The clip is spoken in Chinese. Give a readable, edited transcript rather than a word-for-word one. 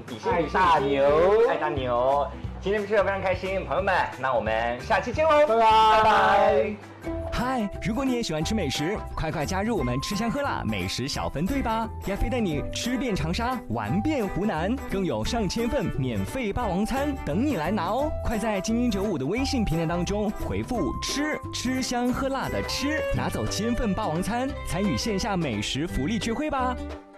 爱大牛，爱大牛。今天吃的非常开心，朋友们，那我们下期见喽，拜拜。 嗨，如果你也喜欢吃美食，快快加入我们吃香喝辣美食小分队吧！亚飞带你吃遍长沙，玩遍湖南，更有上千份免费霸王餐等你来拿哦！快在精英95的微信平台当中回复“吃香喝辣”的“吃”，拿走1000份霸王餐，参与线下美食福利聚会吧！